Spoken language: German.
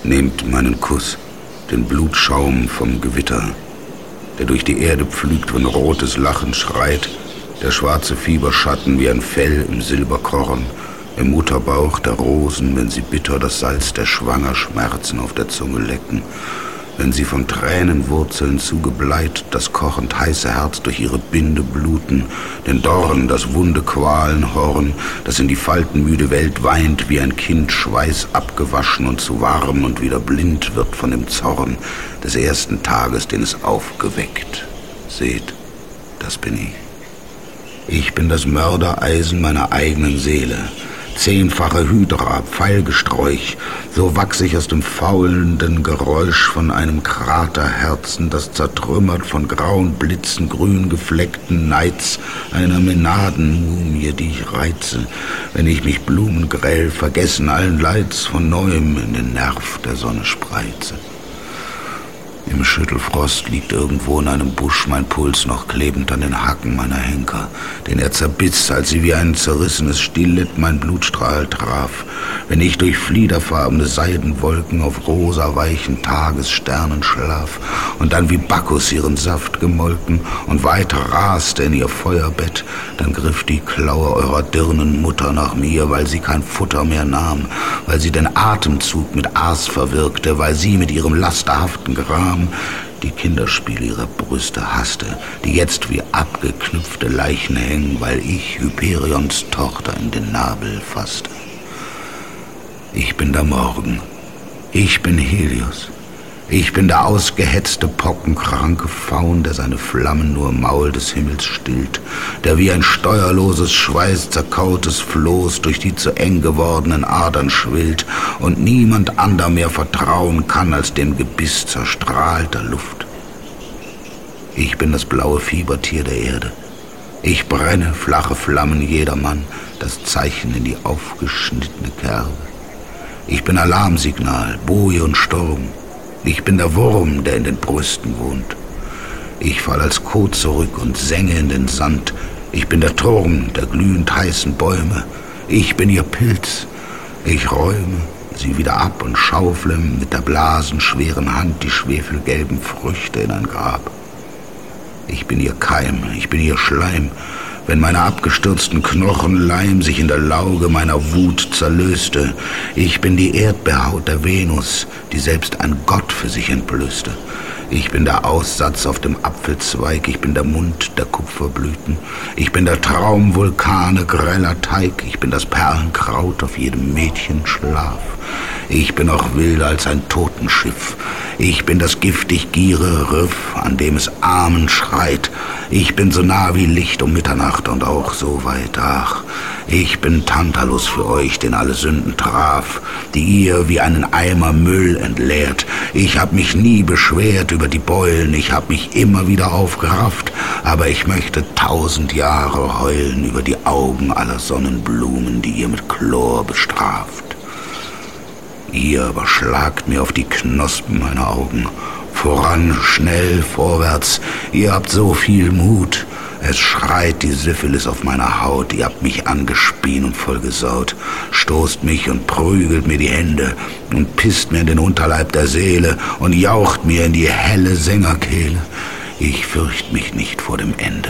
Nehmt meinen Kuss, den Blutschaum vom Gewitter, der durch die Erde pflügt, wenn rotes Lachen schreit, der schwarze Fieberschatten wie ein Fell im Silberkorn, im Mutterbauch der Rosen, wenn sie bitter das Salz der Schwangerschmerzen auf der Zunge lecken, wenn sie von Tränenwurzeln zugebleit das kochend heiße Herz durch ihre Binde bluten, den Dorn, das wunde Qualenhorn, das in die faltenmüde Welt weint, wie ein Kind Schweiß abgewaschen und zu warm und wieder blind wird von dem Zorn des ersten Tages, den es aufgeweckt. Seht, das bin ich. Ich bin das Mördereisen meiner eigenen Seele. 10-fache Hydra, Pfeilgesträuch, so wachs ich aus dem faulenden Geräusch von einem Kraterherzen, das zertrümmert von grauen Blitzen, grün gefleckten Neids, einer Menadenmumie, die ich reize, wenn ich mich blumengrell, vergessen allen Leids, von neuem in den Nerv der Sonne spreize. Im Schüttelfrost liegt irgendwo in einem Busch mein Puls noch klebend an den Hacken meiner Henker, den er zerbiss, als sie wie ein zerrissenes Stilett mein Blutstrahl traf, wenn ich durch fliederfarbene Seidenwolken auf rosa-weichen Tagessternen schlaf und dann wie Bacchus ihren Saft gemolken und weiter raste in ihr Feuerbett, dann griff die Klaue eurer Dirnenmutter nach mir, weil sie kein Futter mehr nahm, weil sie den Atemzug mit Aas verwirkte, weil sie mit ihrem lasterhaften Gram die Kinderspiele ihrer Brüste hasste, die jetzt wie abgeknüpfte Leichen hängen, weil ich Hyperions Tochter in den Nabel fasste. Ich bin der Morgen, ich bin Helios, ich bin der ausgehetzte, pockenkranke Faun, der seine Flammen nur im Maul des Himmels stillt, der wie ein steuerloses, schweißzerkautes Floß durch die zu eng gewordenen Adern schwillt und niemand anderem mehr vertrauen kann als dem Gebiss zerstrahlter Luft. Ich bin das blaue Fiebertier der Erde. Ich brenne, flache Flammen jedermann, das Zeichen in die aufgeschnittene Kerbe. Ich bin Alarmsignal, Boje und Sturm. Ich bin der Wurm, der in den Brüsten wohnt. Ich fall als Kot zurück und senge in den Sand. Ich bin der Turm der glühend heißen Bäume. Ich bin ihr Pilz. Ich räume sie wieder ab und schaufle mit der blasenschweren Hand die schwefelgelben Früchte in ein Grab. Ich bin ihr Keim, ich bin ihr Schleim, wenn meine abgestürzten Knochenleim sich in der Lauge meiner Wut zerlöste. Ich bin die Erdbeerhaut der Venus, die selbst ein Gott für sich entblößte. Ich bin der Aussatz auf dem Apfelzweig, ich bin der Mund der Kupferblüten. Ich bin der Traum Vulkane greller Teig, ich bin das Perlenkraut auf jedem Mädchenschlaf. Ich bin auch wilder als ein Totenschiff. Ich bin das giftig giere Riff, an dem es Amen schreit. Ich bin so nah wie Licht um Mitternacht und auch so weit, ach. Ich bin Tantalus für euch, den alle Sünden traf, die ihr wie einen Eimer Müll entleert. Ich hab mich nie beschwert über die Beulen, ich hab mich immer wieder aufgerafft, aber ich möchte 1000 Jahre heulen über die Augen aller Sonnenblumen, die ihr mit Chlor bestraft. Ihr aber schlagt mir auf die Knospen meiner Augen. Voran, schnell, vorwärts, ihr habt so viel Mut. Es schreit die Syphilis auf meiner Haut, ihr habt mich angespien und vollgesaut. Stoßt mich und prügelt mir die Hände und pisst mir in den Unterleib der Seele und jaucht mir in die helle Sängerkehle. Ich fürcht mich nicht vor dem Ende.